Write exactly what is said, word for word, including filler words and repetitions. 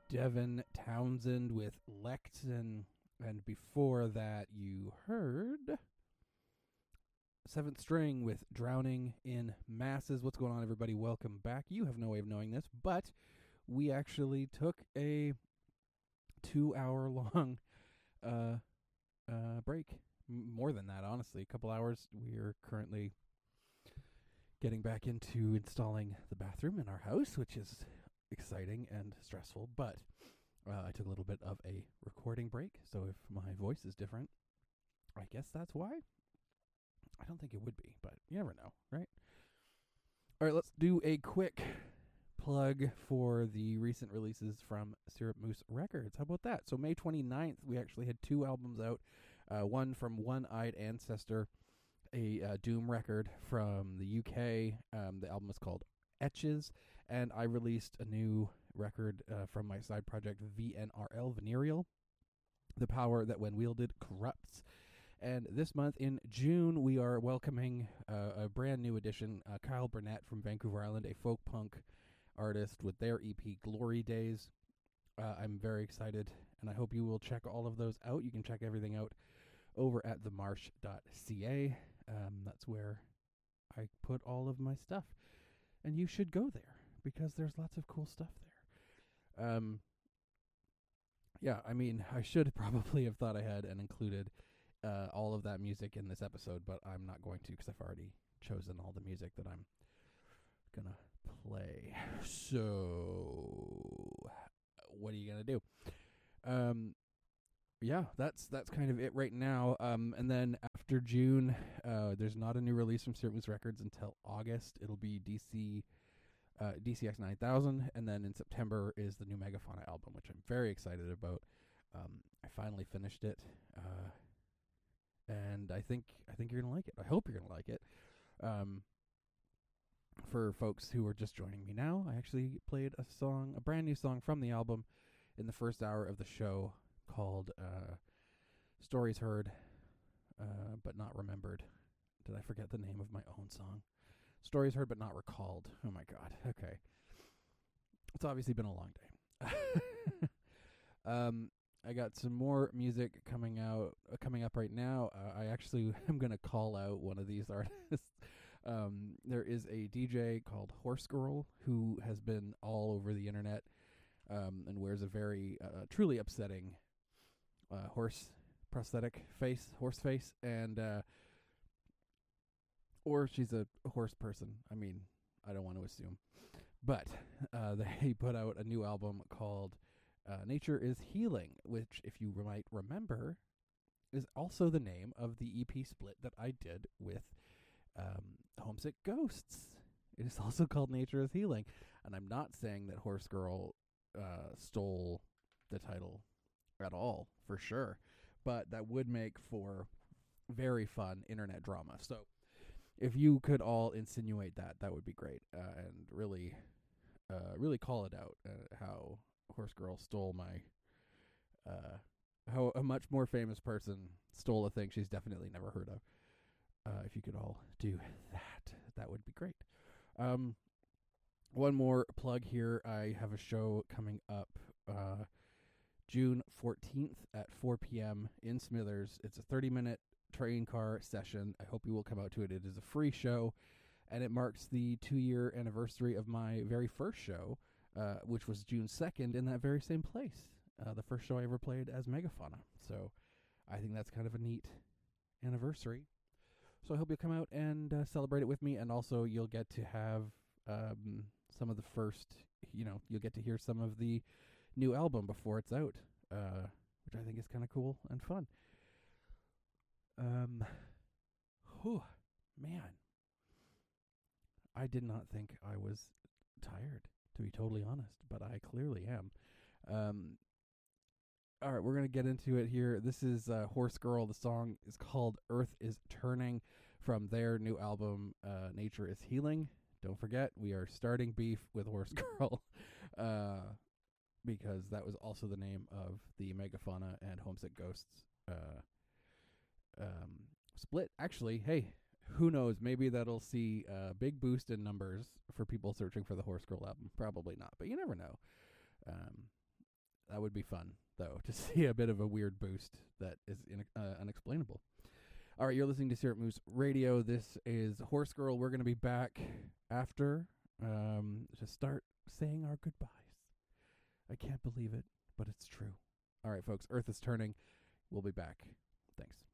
Devin Townsend with Lexon. And before that, you heard Seventh String with Drowning in Masses. What's going on, everybody? Welcome back. You have no way of knowing this, but we actually took a two-hour-long uh, uh, break. M- more than that, honestly. A couple hours. We are currently getting back into installing the bathroom in our house, which is exciting and stressful, but uh, I took a little bit of a recording break, so if my voice is different, I guess that's why. I don't think it would be, but you never know, right? All right, let's do a quick plug for the recent releases from Syrup Moose Records. How about that? So May twenty-ninth, we actually had two albums out. Uh, one from One-Eyed Ancestor, a uh, Doom record from the U K. Um, the album is called Etches, and I released a new record uh, from my side project V N R L, Venereal, The Power That When Wielded Corrupts. And this month in June, we are welcoming uh, a brand new addition, uh, Kyle Burnett from Vancouver Island, a folk punk artist with their E P Glory Days. Uh, I'm very excited, and I hope you will check all of those out. You can check everything out over at the marsh dot c a. Um, that's where I put all of my stuff. And you should go there, because there's lots of cool stuff there. Um, yeah, I mean, I should probably have thought ahead and included uh, all of that music in this episode, but I'm not going to because I've already chosen all the music that I'm going to play. So, what are you going to do? Um, yeah, that's that's kind of it right now. Um, and then after June, uh, there's not a new release from Syrup Moose Records until August. It'll be D C uh, D C X nine thousand, and then in September is the new Megafauna album, which I'm very excited about. Um, I finally finished it, uh, and I think I think you're gonna like it. I hope you're gonna like it. Um, for folks who are just joining me now, I actually played a song, a brand new song from the album, in the first hour of the show, called uh, Stories Heard, uh, but Not Remembered. Did I forget the name of my own song? Stories Heard, but Not Recalled. Oh, my God. Okay. It's obviously been a long day. um, I got some more music coming out, uh, coming up right now. Uh, I actually am going to call out one of these artists. um, there is a D J called Horse Girl who has been all over the internet um, and wears a very uh, truly upsetting Uh, horse prosthetic face, horse face, and uh, or she's a horse person. I mean, I don't want to assume, but uh, they put out a new album called uh, "Nature Is Healing," which, if you might remember, is also the name of the E P split that I did with um, Homesick Ghosts. It is also called "Nature Is Healing," and I'm not saying that Horse Girl uh, stole the title at all, for sure, but that would make for very fun internet drama. So if you could all insinuate that, that would be great, uh, and really uh, really call it out, uh, how Horse Girl stole my uh, how a much more famous person stole a thing she's definitely never heard of. Uh, if you could all do that, that would be great. Um, one more plug here. I have a show coming up uh, June fourteenth at four p.m. in Smithers. It's a thirty-minute train car session. I hope you will come out to it. It is a free show, and it marks the two-year anniversary of my very first show, uh, which was June second in that very same place. Uh, the first show I ever played as Megafauna. So I think that's kind of a neat anniversary. So I hope you'll come out and uh, celebrate it with me, and also you'll get to have um, some of the first, you know, you'll get to hear some of the new album before it's out, uh, which I think is kind of cool and fun. Um, whew, man, I did not think I was tired, to be totally honest, but I clearly am. Um, all right, we're going to get into it here. This is uh, Horse Girl. The song is called Earth is Turning from their new album, uh, Nature is Healing. Don't forget, we are starting beef with Horse Girl. uh, because that was also the name of the Megafauna and Homesick Ghosts uh, um, split. Actually, hey, who knows? Maybe that'll see a big boost in numbers for people searching for the Horse Girl album. Probably not, but you never know. Um, That would be fun, though, to see a bit of a weird boost that is in, uh, unexplainable. All right, you're listening to Syrup Moose Radio. This is Horse Girl. We're going to be back after um, to start saying our goodbyes. I can't believe it, but it's true. All right, folks, Earth is turning. We'll be back. Thanks.